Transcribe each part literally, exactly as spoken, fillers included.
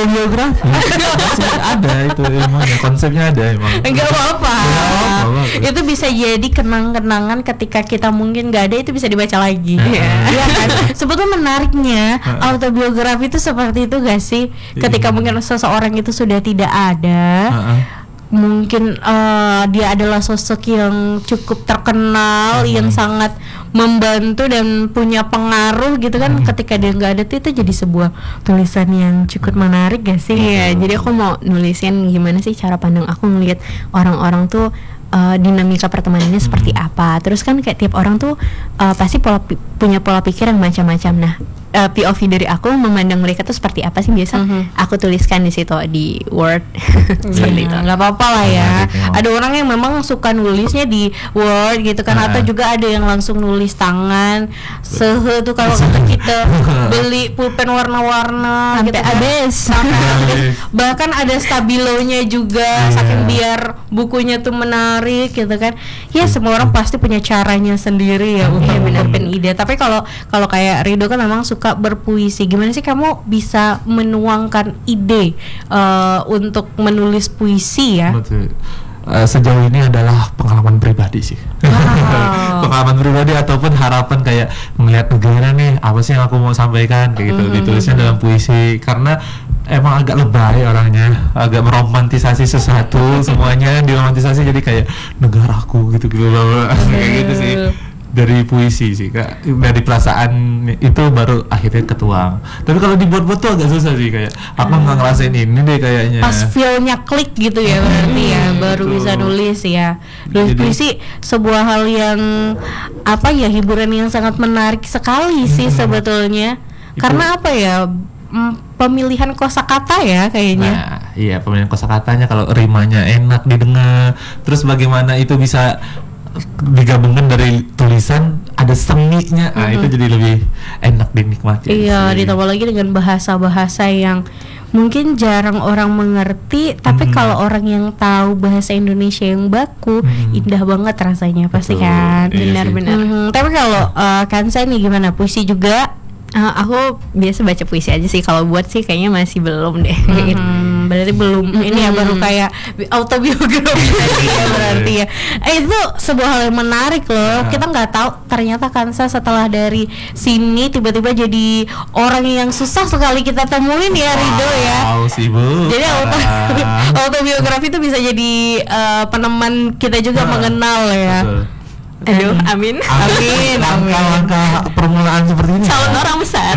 autobiografi. Masih ada itu ilmunya, konsepnya ada emang. Enggak apa-apa. Enggak apa-apa. Itu bisa jadi kenang-kenangan ketika kita mungkin nggak ada, itu bisa dibaca lagi. Iya kan? Sebetulnya menariknya autobiografi itu seperti itu gak sih? Ketika mungkin seseorang itu sudah tidak ada, mungkin uh, dia adalah sosok yang cukup terkenal, uh-huh. yang sangat membantu dan punya pengaruh gitu kan, uh-huh. ketika dia nggak ada tuh itu jadi sebuah tulisan yang cukup menarik gak sih? Iya, uh-huh. jadi aku mau nulisin gimana sih cara pandang aku ngelihat orang-orang tuh uh, dinamika pertemanannya uh-huh. seperti apa. Terus kan kayak tiap orang tuh uh, pasti pola pi- punya pola pikir yang macam-macam. Nah, Uh, P O V dari aku memandang mereka tuh seperti apa sih, biasa mm-hmm. aku tuliskan di situ di Word. Seperti itu. Nggak apa-apa lah ya. Ada orang yang memang suka nulisnya di Word gitu kan, nah. atau juga ada yang langsung nulis tangan. Sehe tuh kalau kita beli pulpen warna-warna sampai gitu habis. Kan. Bahkan ada stabilonya juga, yeah. saking biar bukunya tuh menarik gitu kan. Ya semua orang pasti punya caranya sendiri ya untuk menemukan ide. Tapi kalau kalau kayak Rido kan memang suka berpuisi. Gimana sih kamu bisa menuangkan ide uh, untuk menulis puisi ya? Betul. Uh, sejauh ini adalah pengalaman pribadi sih. Wow. Pengalaman pribadi ataupun harapan kayak melihat negara nih, apa sih yang aku mau sampaikan kayak gitu, mm-hmm. ditulisnya dalam puisi. Karena emang agak lebay orangnya, agak meromantisasi sesuatu, semuanya diromantisasi jadi kayak negaraku gitu gitu, kayak gitu sih. Dari puisi sih kak, dari perasaan itu baru akhirnya ketuang. Tapi kalau dibuat-buat tuh agak susah sih, kayak aku nggak ngerasain ini deh kayaknya. Pas feel-nya klik gitu ya berarti ya, baru gitu. Bisa nulis ya. Nulis Jadi, puisi sebuah hal yang apa ya, hiburan yang sangat menarik sekali sih hmm. sebetulnya. Itu, karena apa ya, pemilihan kosakata ya kayaknya. Nah, iya pemilihan kosakatanya, kalau rimanya enak didengar, terus bagaimana itu bisa digabungkan dari tulisan, ada seninya, mm-hmm. nah itu jadi lebih enak dinikmati. Iya, sih. Ditambah lagi dengan bahasa-bahasa yang mungkin jarang orang mengerti, tapi mm-hmm. kalau orang yang tahu bahasa Indonesia yang baku, mm-hmm. indah banget rasanya. Betul. Pasti kan. Benar-benar. Iya mm-hmm. Tapi kalau uh, Kansa nih gimana, puisi juga? Uh, aku biasa baca puisi aja sih, kalau buat sih kayaknya masih belum deh. Hmm, berarti belum hmm. ini ya, baru kayak autobiografi ya berarti ya. Eh itu sebuah hal yang menarik loh. Nah. Kita nggak tahu ternyata Kansa setelah dari sini tiba-tiba jadi orang yang susah sekali kita temuin ya, Rido ya. Wow, sibuk. Jadi auto, autobiografi itu bisa jadi uh, peneman kita juga nah. mengenal ya. Betul. Aduh, amin. Amin. Langkah-langkah permulaan seperti ini. Calon orang besar.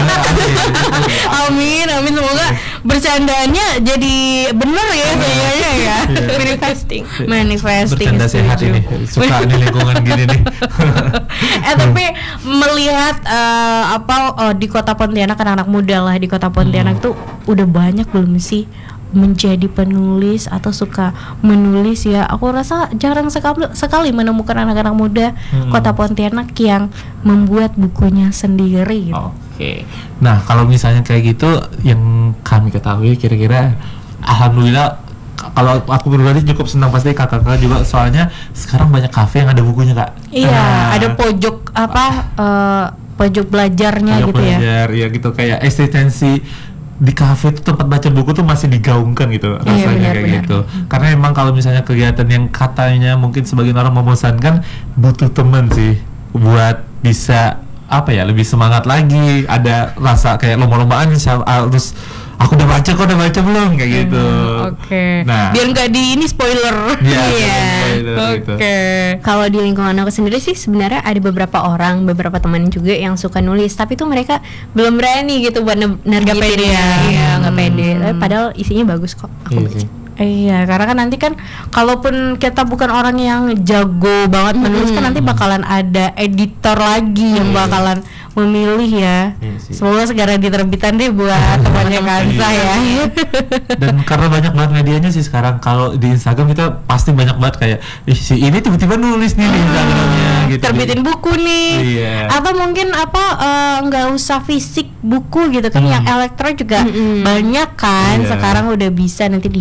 Amin, amin. Semoga bercandaannya jadi bener ya kayaknya ya. Manifesting. Manifesting. Bercanda sehat ini. Suka nih lingkungan gini nih. Eh tapi melihat uh, apa uh, di Kota Pontianak, kan anak muda lah di Kota Pontianak hmm. tuh udah banyak belum sih menjadi penulis atau suka menulis ya? Aku rasa jarang sekali, sekali menemukan anak-anak muda hmm. Kota Pontianak yang membuat bukunya sendiri gitu. Oke. Okay. Nah, kalau misalnya kayak gitu yang kami ketahui kira-kira alhamdulillah, kalau aku pribadi cukup senang, pasti kakak-kakak juga, soalnya sekarang banyak kafe yang ada bukunya kak. Iya, nah, ada pojok apa uh, pojok belajarnya pojok gitu belajar, ya. Ya gitu, kayak eksistensi di kafe itu tempat baca buku tuh masih digaungkan gitu rasanya, iya, benar, kayak benar. Gitu. Karena emang kalau misalnya kegiatan yang katanya mungkin sebagian orang membosankan, butuh teman sih buat bisa apa ya, lebih semangat lagi, ada rasa kayak lomba-lombaan harus aku udah baca kok, udah baca belum kayak gitu. Hmm, Oke. Okay. Nah, biar nggak di ini spoiler. Iya. Yeah. Oke. Okay. Kalau di lingkungan aku sendiri sih sebenarnya ada beberapa orang, beberapa teman juga yang suka nulis, tapi tuh mereka belum berani gitu buat nerbitin ya. Iya, nggak hmm. pede. Tapi padahal isinya bagus kok. Aku baca. Iya, karena kan nanti kan kalaupun kita bukan orang yang jago banget menulis, hmm. kan nanti bakalan ada editor lagi yang bakalan memilih ya. Iya, semoga segera diterbitan deh buat temannya Kansa ya. Dan karena banyak banget medianya sih sekarang, kalau di Instagram kita pasti banyak banget kayak si ini tiba-tiba nulis nih di Instagramnya gitu. Terbitin buku nih. Iya. Atau mungkin apa nggak uh, usah fisik buku gitu kan, hmm. yang elektro juga hmm. banyak kan. Iya. Sekarang udah bisa nanti di-share aja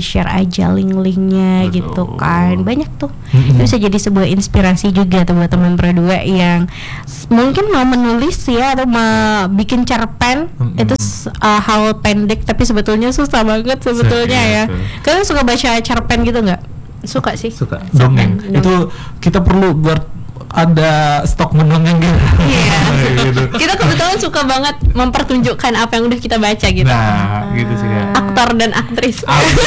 aja link-linknya Betul. gitu kan, banyak tuh. Mm-mm. Itu bisa jadi sebuah inspirasi juga tuh buat teman berdua yang s- mungkin mau menulis ya atau mau bikin cerpen. Mm-mm. Itu s- uh, hal pendek tapi sebetulnya susah banget sebetulnya Iya, ya. betul. Kalian suka baca cerpen gitu nggak? Suka sih. Suka dongeng. Dongeng. Itu kita perlu buat ada stok mendongeng gitu. Iya. gitu. Kita kebetulan suka banget mempertunjukkan apa yang udah kita baca gitu. Nah, gitu sih Kak. Aktor dan aktris.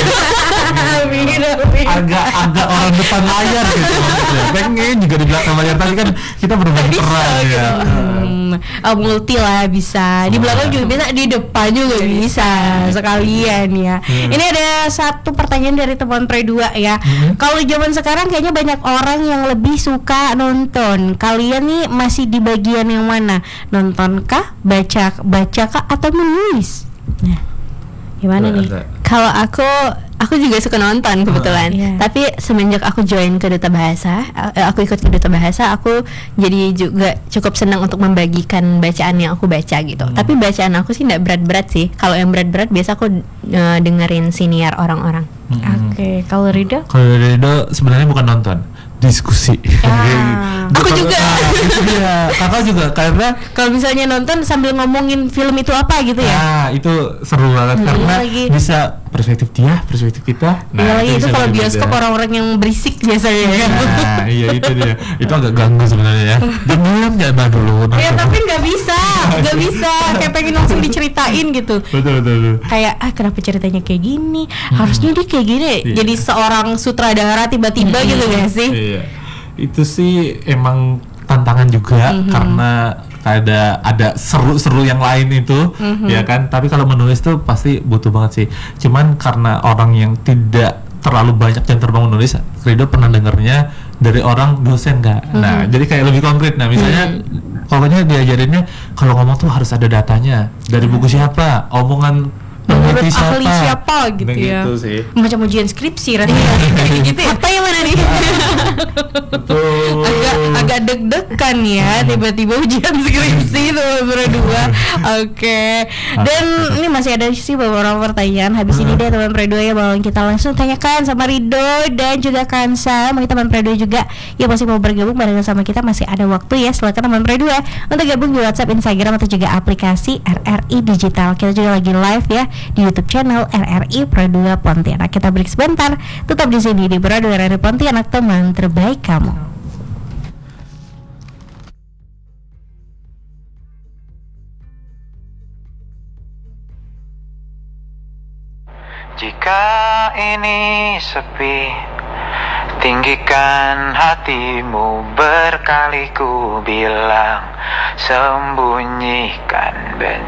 Amin, amin. agak agak orang depan layar gitu maksudnya. Pengen juga di belakang layar tapi kan kita berbagi peran ya. Hmm, uh, multi lah bisa di Oh. belakang juga bisa, di depan juga bisa sekalian ya. Hmm. Ini ada satu pertanyaan dari teman pre dua ya. Hmm. Kalau zaman sekarang kayaknya banyak orang yang lebih suka nonton. Kalian nih masih di bagian yang mana? Nonton kah, baca baca kah, atau menulis? Nah, gimana nih? Ada. Kalau aku, aku juga suka nonton kebetulan. Ah, iya. Tapi semenjak aku join ke Duta Bahasa, eh, aku ikut ke Duta Bahasa, aku jadi juga cukup senang untuk membagikan bacaan yang aku baca gitu. Hmm. Tapi bacaan aku sih tidak berat-berat sih. Kalau yang berat-berat biasa aku eh, dengerin siniar orang-orang. Mm-mm. Oke, kalau Rido? Kalau dari Rido sebenarnya bukan nonton, diskusi. Ah. Aku juga. Nah, itu dia. Kakak juga karena Kalau misalnya nonton sambil ngomongin film itu apa gitu ya? nah itu seru banget Hmm, karena lagi. bisa perspektif dia, perspektif kita. Iya lagi itu bisa kalau jadi bioskop beda. orang-orang yang berisik biasanya ya. Nah, iya itu dia. Itu agak ganggu sebenarnya ya. Dan diam jangan dulu. Ya tapi nggak bisa, nggak bisa. Kayak pengen langsung diceritain gitu. Betul betul. betul. Kayak ah kenapa ceritanya kayak gini? Harusnya dia kayak gini. Iya. Jadi seorang sutradara tiba-tiba gitu gak sih? Iya. Itu sih emang tantangan juga karena ada ada seru-seru yang lain itu ya kan. Tapi kalau menulis tuh pasti butuh banget sih. Cuman karena orang yang tidak terlalu banyak yang terbang menulis, Rido pernah dengernya dari orang dosen Kak. Nah, jadi kayak lebih konkret. Nah, misalnya pokoknya diajarinnya kalau ngomong tuh harus ada datanya. Dari buku siapa? Omongan Menurut peneliti ahli siapa gitu ya? Begitu sih. Macam ujian skripsi rasanya kayak gitu ya. Apa yang mana nih? Betul. agak agak deg-degan ya tiba-tiba ujian skripsi itu berdua. Oke. Dan ini masih ada sih beberapa pertanyaan. Habis ini deh teman pre dua ya bawang kita langsung tanyakan sama Rido dan juga Kansa. Mungkin teman pre dua juga ya masih mau bergabung barengan sama kita, masih ada waktu ya. Silakan teman pre dua untuk gabung di WhatsApp, Instagram atau juga aplikasi R R I Digital. Kita juga lagi live ya di YouTube channel R R I Pro dua Pontianak. Kita break sebentar. Tetap di sini di Pro dua R R I Pontianak, teman terbaik kamu. Jika ini sepi, tinggikan hatimu, berkali ku bilang, sembunyikan benci.